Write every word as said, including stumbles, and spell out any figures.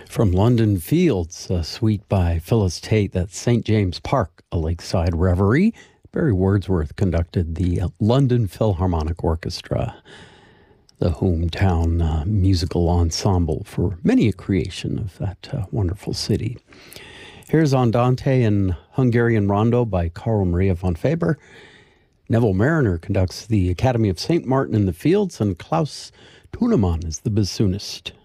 From London Fields, a suite by Phyllis Tate, that's Saint James Park, a lakeside reverie. Barry Wordsworth conducted the London Philharmonic Orchestra, the hometown uh, musical ensemble for many a creation of that uh, wonderful city. Here's Andante in Hungarian Rondo by Carl Maria von Faber. Neville Mariner conducts the Academy of Saint Martin in the Fields, and Klaus Tunemann is the bassoonist.